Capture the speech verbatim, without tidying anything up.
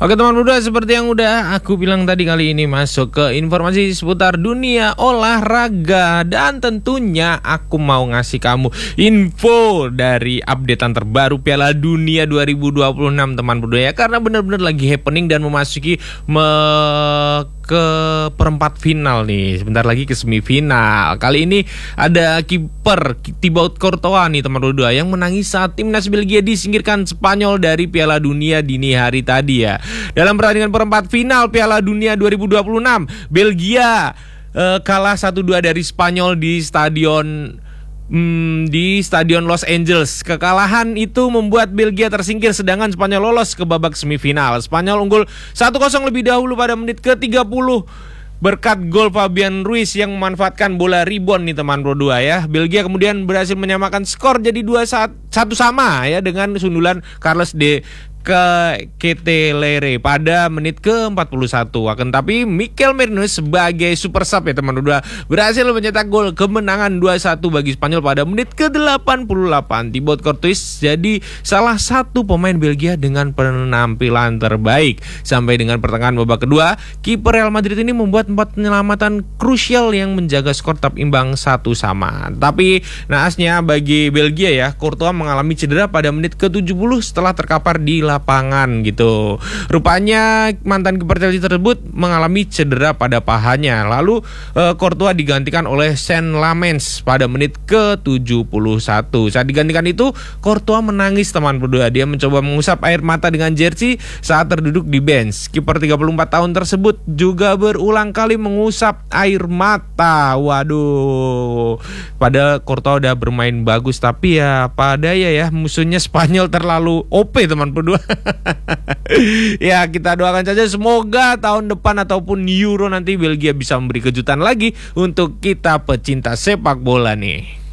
Oke teman muda, seperti yang udah aku bilang tadi, kali ini masuk ke informasi seputar dunia olahraga. Dan tentunya aku mau ngasih kamu info dari updatean terbaru Piala Dunia dua ribu dua puluh enam teman muda ya. Karena benar-benar lagi happening dan memasuki me- ke perempat final nih. Sebentar lagi ke semifinal. Kali ini ada kiper Thibaut Courtois nih teman muda yang menangis saat timnas Belgia disingkirkan Spanyol dari Piala Dunia dini hari tadi ya. Dalam pertandingan perempat final Piala Dunia dua ribu dua puluh enam, Belgia uh, kalah satu dua dari Spanyol di stadion hmm, di stadion Los Angeles. Kekalahan itu membuat Belgia tersingkir sedangkan Spanyol lolos ke babak semifinal. Spanyol unggul satu kosong lebih dahulu pada menit ke tiga puluh berkat gol Fabian Ruiz yang memanfaatkan bola rebound nih teman berdua ya. Belgia kemudian berhasil menyamakan skor jadi dua satu sama ya dengan sundulan Carles de ke Ketelere pada menit ke empat puluh satu. Akan tapi Mikel Merino sebagai super sub ya teman berdua berhasil mencetak gol kemenangan dua satu bagi Spanyol pada menit ke delapan puluh delapan. Thibaut Courtois jadi salah satu pemain Belgia dengan penampilan terbaik. Sampai dengan pertengahan babak kedua, kiper Real Madrid ini membuat empat penyelamatan krusial yang menjaga skor tetap imbang satu sama. Tapi naasnya bagi Belgia ya, Courtois mengalami cedera pada menit ke tujuh puluh setelah terkapar di lapangan gitu. Rupanya mantan kiper Chelsea tersebut mengalami cedera pada pahanya. Lalu uh, Courtois digantikan oleh Saint Lamens pada menit ke tujuh puluh satu. Saat digantikan itu Courtois menangis teman berdua. Dia mencoba mengusap air mata dengan jersey saat terduduk di bench. Kiper tiga puluh empat tahun tersebut juga berulang kali mengusap air mata. Waduh. Padahal Courtois udah bermain bagus, tapi ya pada ya ya musuhnya Spanyol terlalu O P teman berdua. Ya kita doakan saja semoga tahun depan ataupun Euro nanti Belgia bisa memberi kejutan lagi untuk kita pecinta sepak bola nih.